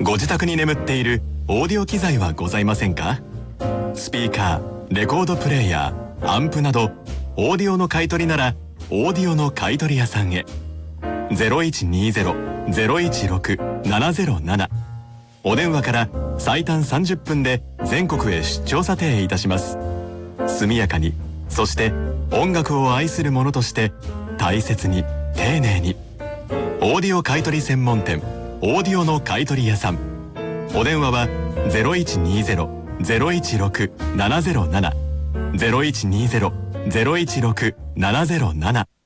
ご自宅に眠っているオーディオ機材はございませんか？スピーカー、レコードプレーヤー、アンプなどオーディオの買い取りならオーディオの買取屋さんへ。 0120-016-707 お電話から最短30分で全国へ出張査定いたします。速やかに、そして音楽を愛する者として大切に丁寧に。オーディオ買取専門店オーディオの買取屋さん。お電話は 0120-016-707 0120-016-707